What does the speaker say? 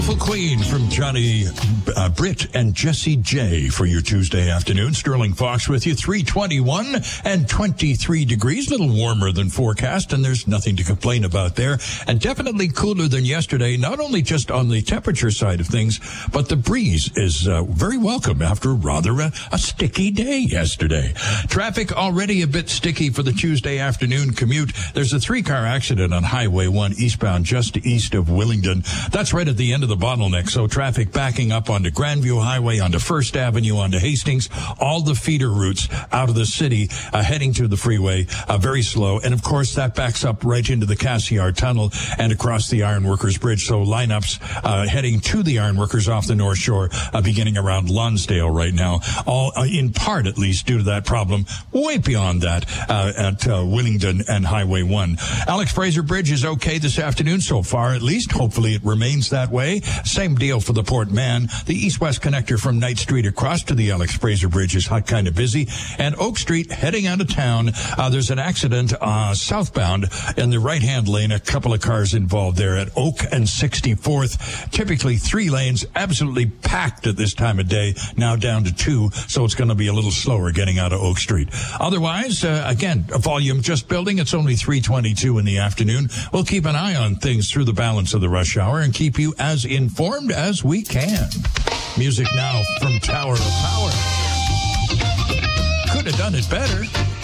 Queen from Johnny Britt and Jesse J for your Tuesday afternoon. Sterling Fox with you, 321 and 23 degrees, a little warmer than forecast, and there's nothing to complain about there. And definitely cooler than yesterday, not only just on the temperature side of things, but the breeze is very welcome after rather a sticky day yesterday. Traffic already a bit sticky for the Tuesday afternoon commute. There's a 3-car accident on Highway 1 eastbound just east of Willingdon. That's right at the end of the bottleneck, so traffic backing up onto Grandview Highway, onto First Avenue, onto Hastings, all the feeder routes out of the city, heading to the freeway, very slow. And of course, that backs up right into the Cassiar Tunnel and across the Ironworkers Bridge. So lineups heading to the Ironworkers off the North Shore, beginning around Lonsdale right now, all in part at least due to that problem. Way beyond that at Willingdon and Highway 1. Alex Fraser Bridge is okay this afternoon so far, at least. Hopefully it remains that way. Same deal for the Port Mann. The east-west connector from Knight Street across to the Alex Fraser Bridge is kind of busy. And Oak Street heading out of town. There's an accident southbound in the right-hand lane. A couple of cars involved there at Oak and 64th. Typically 3 lanes, absolutely packed at this time of day. Now down to 2, so it's going to be a little slower getting out of Oak Street. Otherwise, again, volume just building. It's only 3:22 in the afternoon. We'll keep an eye on things through the balance of the rush hour and keep you as informed as we can. Music now from Tower of Power. Could have done it better.